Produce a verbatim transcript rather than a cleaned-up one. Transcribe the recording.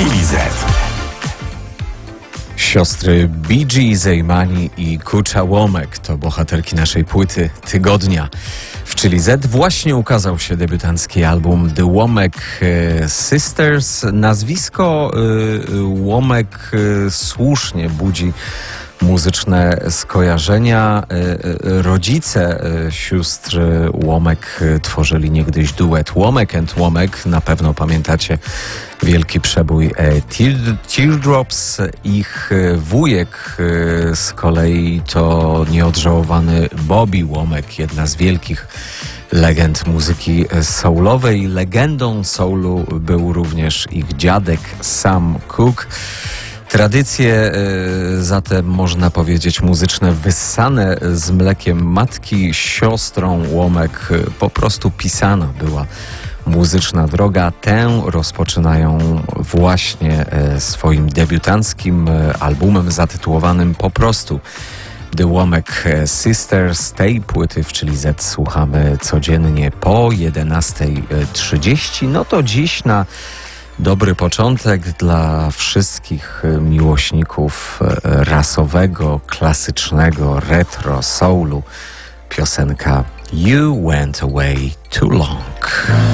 Chili Z. Siostry Bee Gee, Zejmani i Kucza Łomek to bohaterki naszej płyty tygodnia. W Chili Z właśnie ukazał się debiutancki album The Łomek Sisters. Nazwisko Łomek słusznie budzi muzyczne skojarzenia. Rodzice sióstr Łomek tworzyli niegdyś duet Łomek and Łomek. Na pewno pamiętacie wielki przebój Teardrops. Ich wujek z kolei to nieodżałowany Bobby Łomek, jedna z wielkich legend muzyki soulowej. Legendą soulu był również ich dziadek Sam Cooke. Tradycje zatem, można powiedzieć, muzyczne wyssane z mlekiem matki. Siostrą Łomek po prostu pisana była muzyczna droga. Tę rozpoczynają właśnie swoim debiutanckim albumem zatytułowanym po prostu The Łomek Sisters. Tej płyty w Chili Z słuchamy codziennie po jedenastej trzydzieści. No to dziś na dobry początek dla wszystkich miłośników rasowego, klasycznego retro soulu piosenka You Went Away Too Long.